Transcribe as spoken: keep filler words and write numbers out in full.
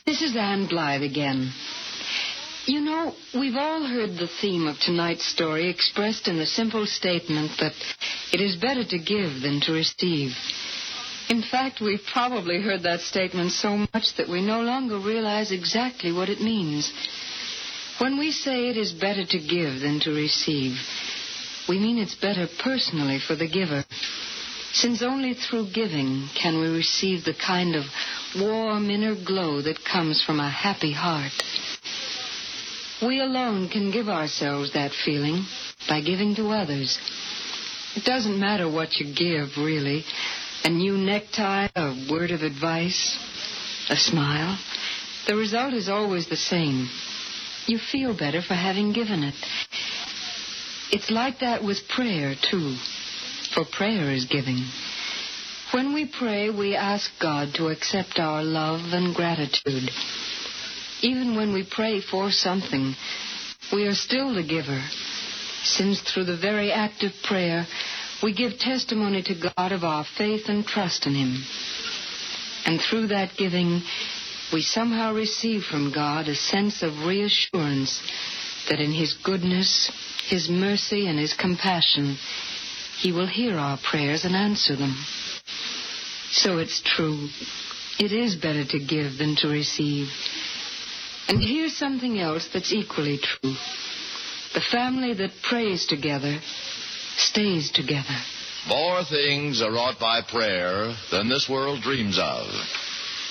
This is Anne Blythe again. You know, we've all heard the theme of tonight's story expressed in the simple statement that it is better to give than to receive. In fact, we've probably heard that statement so much that we no longer realize exactly what it means. When we say it is better to give than to receive, we mean it's better personally for the giver, since only through giving can we receive the kind of warm inner glow that comes from a happy heart. We alone can give ourselves that feeling by giving to others. It doesn't matter what you give, really. A new necktie, a word of advice, a smile. The result is always the same. You feel better for having given it. It's like that with prayer, too, for prayer is giving. When we pray, we ask God to accept our love and gratitude. Even when we pray for something, we are still the giver, since through the very act of prayer, we give testimony to God of our faith and trust in Him. And through that giving, we somehow receive from God a sense of reassurance that in His goodness, His mercy, and His compassion, He will hear our prayers and answer them. So it's true. It is better to give than to receive. And here's something else that's equally true. The family that prays together stays together. More things are wrought by prayer than this world dreams of.